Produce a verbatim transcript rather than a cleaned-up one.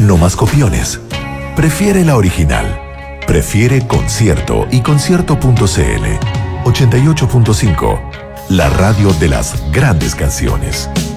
No más copiones. Prefiere la original. Prefiere Concierto y concierto punto cl. ochenta y ocho punto cinco. La radio de las grandes canciones.